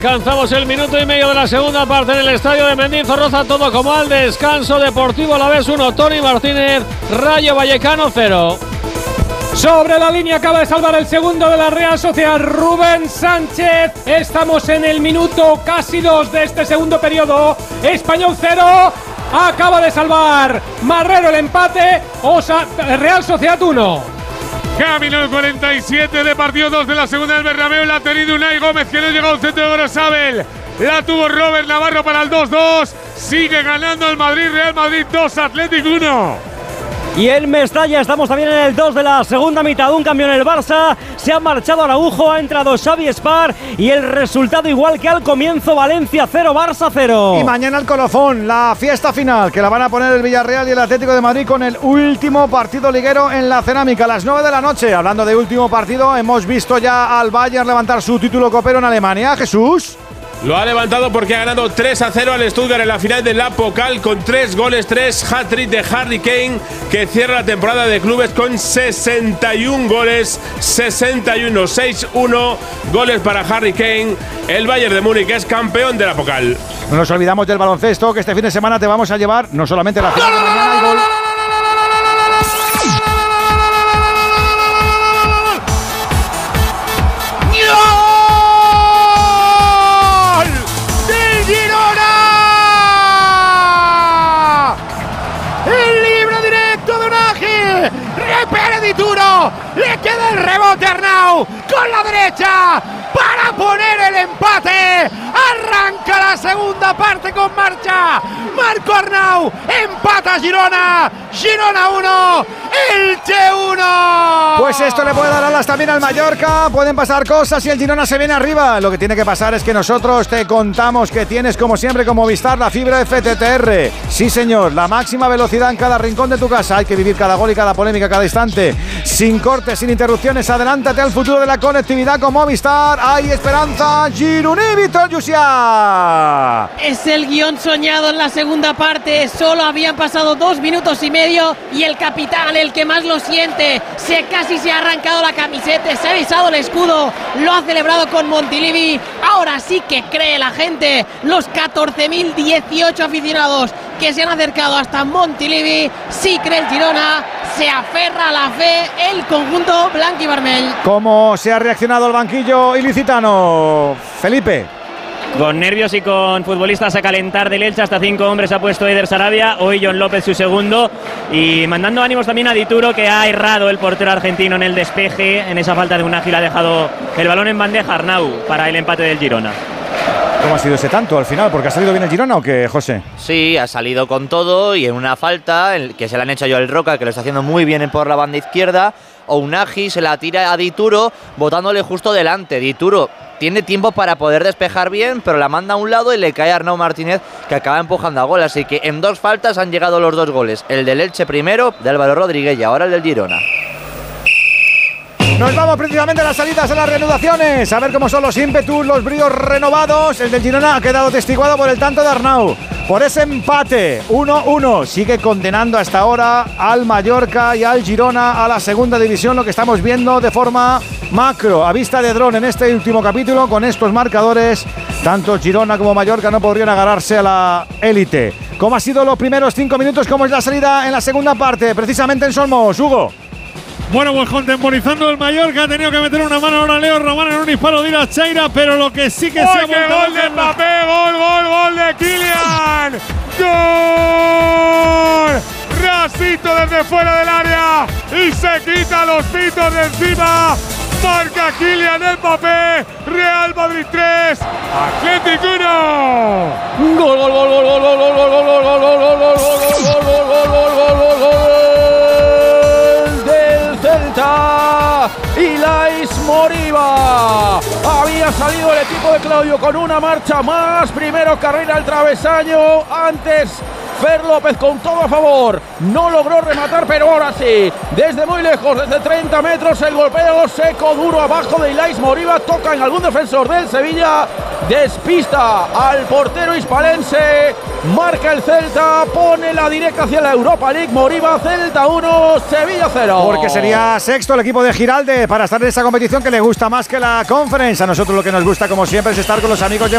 Alcanzamos el minuto y medio de la segunda parte en el estadio de Mendizorroza, todo como al descanso. Deportivo Alavés 1, Toni Martínez, Rayo Vallecano 0. Sobre la línea acaba de salvar el segundo de la Real Sociedad, Rubén Sánchez. Estamos en el minuto casi 2 de este segundo periodo. Español 0, acaba de salvar Marrero el empate. Real Sociedad 1. Camino el 47 de partido 2 de la segunda del Bernabéu. La ha tenido Unai Gómez, que no llegó al centro de Gorosabel. La tuvo Robert Navarro para el 2-2. Sigue ganando el Madrid. Real Madrid 2, Athletic 1. Y en Mestalla estamos también en el 2 de la segunda mitad. Un cambio en el Barça. Se ha marchado Araujo, ha entrado Xavi Espar. Y el resultado igual que al comienzo: Valencia 0, Barça 0. Y mañana el colofón, la fiesta final, que la van a poner el Villarreal y el Atlético de Madrid con el último partido liguero en la Cerámica a las 9 de la noche. Hablando de último partido, hemos visto ya al Bayern levantar su título copero en Alemania. Jesús. Lo ha levantado porque ha ganado 3-0 al Stuttgart en la final de la Pokal con 3 goles, 3 hat-trick de Harry Kane, que cierra la temporada de clubes con 61 goles, 61-6-1 goles para Harry Kane. El Bayern de Múnich es campeón de la Pokal. No nos olvidamos del baloncesto, que este fin de semana te vamos a llevar no solamente la final de mañana y gol. Dituro, le queda el rebote a Arnau con la derecha para poner el empate. Arranca la segunda parte con marcha. Marco Arnau, empata Girona. Girona 1, Elche 1. Pues esto le puede dar alas también al Mallorca. Pueden pasar cosas y el Girona se viene arriba. Lo que tiene que pasar es que nosotros te contamos que tienes, como siempre, con Movistar, la fibra FTTR. Sí, señor, la máxima velocidad en cada rincón de tu casa. Hay que vivir cada gol y cada polémica, cada instante, sin cortes, sin interrupciones. Adelántate al futuro de la conectividad con Movistar. Hay esperanza. Gironí, Víctor Llucià. Es el guión soñado en la segunda parte. Solo habían pasado 2 minutos y medio y el capitán, el que más lo siente, casi se ha arrancado la camiseta, se ha besado el escudo, lo ha celebrado con Montilivi. Ahora sí que cree la gente, los 14.018 aficionados que se han acercado hasta Montilivi. Sí cree el Girona, se aferra a la fe el conjunto blanquivermell. ¿Cómo se ha reaccionado el banquillo ilicitano, Felipe? Con nervios y con futbolistas a calentar del Elche, hasta 5 hombres ha puesto Eder Sarabia, hoy John López su segundo, y mandando ánimos también a Dituro, que ha errado el portero argentino en el despeje, en esa falta de un ágil ha dejado el balón en bandeja Arnau para el empate del Girona. ¿Cómo ha sido ese tanto al final? ¿Porque ha salido bien el Girona o qué, José? Sí, ha salido con todo y en una falta que se la han hecho a Joel Roca, que lo está haciendo muy bien por la banda izquierda. Ounagi se la tira a Dituro, botándole justo delante. Dituro tiene tiempo para poder despejar bien, pero la manda a un lado y le cae a Arnau Martínez, que acaba empujando a gol. Así que en 2 faltas han llegado los 2 goles. El del Elche primero, de Álvaro Rodríguez, y ahora el del Girona. Nos vamos precisamente a las salidas, a las reanudaciones. A ver cómo son los ímpetus, los bríos renovados. El del Girona ha quedado testiguado por el tanto de Arnau. Por ese empate, 1-1. Sigue condenando hasta ahora al Mallorca y al Girona a la segunda división. Lo que estamos viendo de forma macro, a vista de dron en este último capítulo. Con estos marcadores, tanto Girona como Mallorca no podrían agarrarse a la élite. ¿Cómo han sido los primeros 5 minutos? ¿Cómo es la salida en la segunda parte? Precisamente en Solmos, Hugo. Bueno, pues contemporizando el Mallorca, ha tenido que meter una mano ahora Leo Román en un disparo de Iracheira, pero lo que sí que se ha vuelto gol de Mbappé, gol de Kylian. ¡Gol! Rasito desde fuera del área y se quita los pitos de encima. Marca Kylian Mbappé, Real Madrid 3, Athletic 1. Gol, gol, gol, gol, gol, gol, gol, gol, gol, gol, gol, gol, del Celta. Ilais Moriba. Había salido el equipo de Claudio con una marcha más. Primero carrera al travesaño. Antes Fer López con todo a favor. No logró rematar, pero ahora sí. Desde muy lejos, desde 30 metros, el golpeo seco, duro abajo de Ilais Moriba. Toca en algún defensor del Sevilla. Despista al portero hispalense. Marca el Celta. Pone la directa hacia la Europa League. Moriba, Celta 1, Sevilla 0. Porque sería sexto el equipo de Giralde para estar en esa competición que le gusta más que la Conference. A nosotros lo que nos gusta, como siempre, es estar con los amigos de